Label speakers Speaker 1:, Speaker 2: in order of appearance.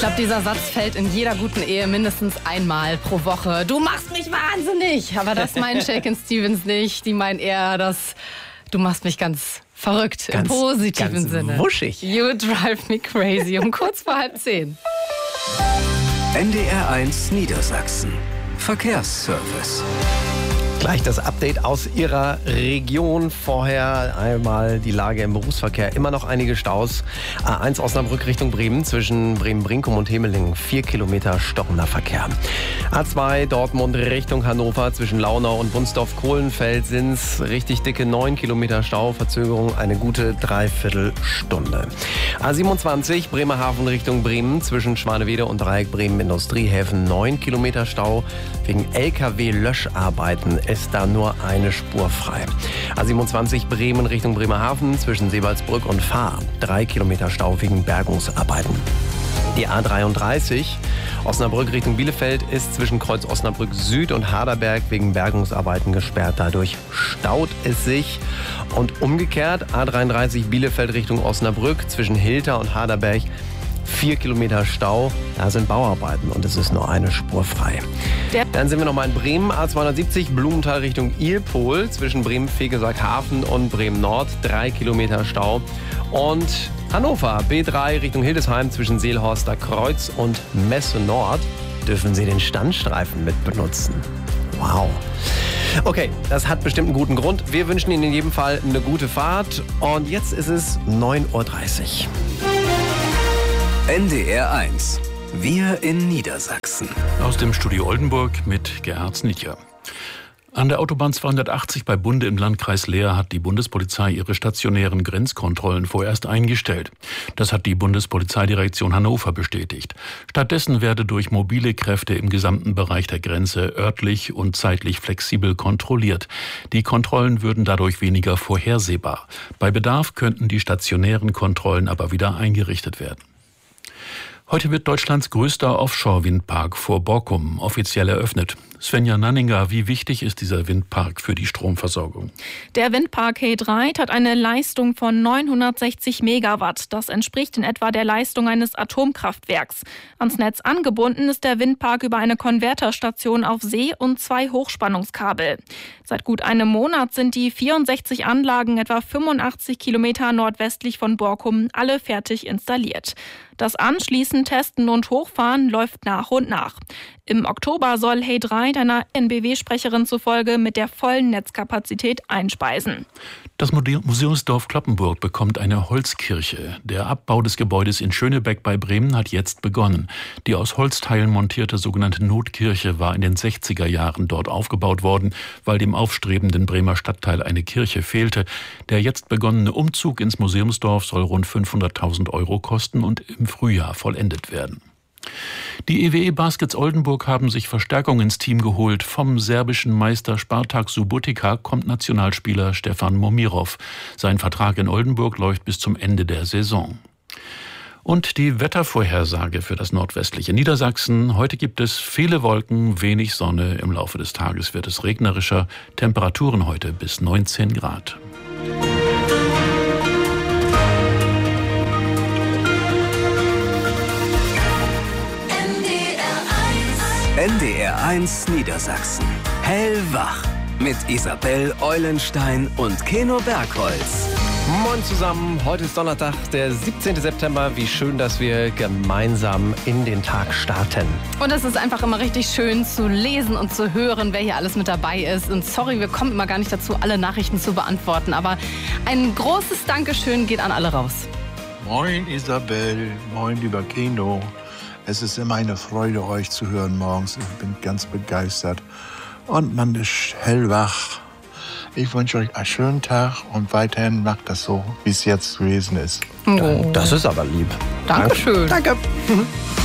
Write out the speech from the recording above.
Speaker 1: glaube, dieser Satz fällt in jeder guten Ehe mindestens einmal pro Woche. Du machst mich wahnsinnig. Aber das meinen Shakin' Stevens nicht. Die meinen eher, dass du machst mich ganz verrückt, im positiven Sinne.
Speaker 2: Wuschig.
Speaker 1: You drive me crazy. Um kurz vor 9:30.
Speaker 3: NDR1 Niedersachsen. Verkehrsservice.
Speaker 2: Gleich das Update aus Ihrer Region. Vorher einmal die Lage im Berufsverkehr. Immer noch einige Staus. A1 Osnabrück Richtung Bremen zwischen Bremen-Brinkum und Hemelingen. 4 Kilometer stockender Verkehr. A2 Dortmund Richtung Hannover zwischen Launau und Wunsdorf-Kohlenfeld sind es richtig dicke 9 Kilometer Stau. Verzögerung eine gute Dreiviertelstunde. A27 Bremerhaven Richtung Bremen zwischen Schwanewede und Dreieck Bremen Industriehäfen. 9 Kilometer Stau. Wegen LKW-Löscharbeiten ist da nur eine Spur frei. A27 Bremen Richtung Bremerhaven zwischen Seewaldsbrück und Fahr. 3 Kilometer Stau wegen Bergungsarbeiten. Die A33 Osnabrück Richtung Bielefeld ist zwischen Kreuz Osnabrück Süd und Harderberg wegen Bergungsarbeiten gesperrt. Dadurch staut es sich. Und umgekehrt A33 Bielefeld Richtung Osnabrück zwischen Hilter und Harderberg 4 Kilometer Stau, da sind Bauarbeiten und es ist nur eine Spur frei. Dann sind wir nochmal in Bremen, A270 Blumenthal Richtung Ilpol, zwischen Bremen-Fegesack-Hafen und Bremen-Nord, 3 Kilometer Stau. Und Hannover, B3 Richtung Hildesheim, zwischen Seelhorster Kreuz und Messe Nord, dürfen Sie den Standstreifen mit benutzen. Wow. Okay, das hat bestimmt einen guten Grund. Wir wünschen Ihnen in jedem Fall eine gute Fahrt. Und jetzt ist es 9:30 Uhr.
Speaker 3: NDR1. Wir in Niedersachsen.
Speaker 4: Aus dem Studio Oldenburg mit Gerhard Snitjer. An der Autobahn 280 bei Bunde im Landkreis Leer hat die Bundespolizei ihre stationären Grenzkontrollen vorerst eingestellt. Das hat die Bundespolizeidirektion Hannover bestätigt. Stattdessen werde durch mobile Kräfte im gesamten Bereich der Grenze örtlich und zeitlich flexibel kontrolliert. Die Kontrollen würden dadurch weniger vorhersehbar. Bei Bedarf könnten die stationären Kontrollen aber wieder eingerichtet werden. Heute wird Deutschlands größter Offshore-Windpark vor Borkum offiziell eröffnet. Svenja Nanninger, wie wichtig ist dieser Windpark für die Stromversorgung?
Speaker 5: Der Windpark He Dreiht hat eine Leistung von 960 Megawatt. Das entspricht in etwa der Leistung eines Atomkraftwerks. Ans Netz angebunden ist der Windpark über eine Konverterstation auf See und 2 Hochspannungskabel. Seit gut einem Monat sind die 64 Anlagen etwa 85 Kilometer nordwestlich von Borkum alle fertig installiert. Das Anschließen, Testen und Hochfahren läuft nach und nach. Im Oktober soll He Dreiht einer NBW-Sprecherin zufolge mit der vollen Netzkapazität einspeisen.
Speaker 4: Das Museumsdorf Cloppenburg bekommt eine Holzkirche. Der Abbau des Gebäudes in Schönebeck bei Bremen hat jetzt begonnen. Die aus Holzteilen montierte sogenannte Notkirche war in den 60er Jahren dort aufgebaut worden, weil dem aufstrebenden Bremer Stadtteil eine Kirche fehlte. Der jetzt begonnene Umzug ins Museumsdorf soll rund 500.000 € kosten und im Frühjahr vollendet werden. Die EWE Baskets Oldenburg haben sich Verstärkung ins Team geholt. Vom serbischen Meister Spartak Subotica kommt Nationalspieler Stefan Momirov. Sein Vertrag in Oldenburg läuft bis zum Ende der Saison. Und die Wettervorhersage für das nordwestliche Niedersachsen. Heute gibt es viele Wolken, wenig Sonne. Im Laufe des Tages wird es regnerischer. Temperaturen heute bis 19 Grad.
Speaker 3: NDR1 Niedersachsen. Hellwach. Mit Isabel Eulenstein und Keno Bergholz.
Speaker 2: Moin zusammen, heute ist Donnerstag, der 17. September. Wie schön, dass wir gemeinsam in den Tag starten.
Speaker 1: Und es ist einfach immer richtig schön zu lesen und zu hören, wer hier alles mit dabei ist. Und sorry, wir kommen immer gar nicht dazu, alle Nachrichten zu beantworten. Aber ein großes Dankeschön geht an alle raus.
Speaker 6: Moin Isabel, moin lieber Keno. Es ist immer eine Freude, euch zu hören morgens. Ich bin ganz begeistert. Und man ist hellwach. Ich wünsche euch einen schönen Tag und weiterhin macht das so, wie es jetzt gewesen ist.
Speaker 2: Das ist aber lieb.
Speaker 1: Dankeschön.
Speaker 2: Danke.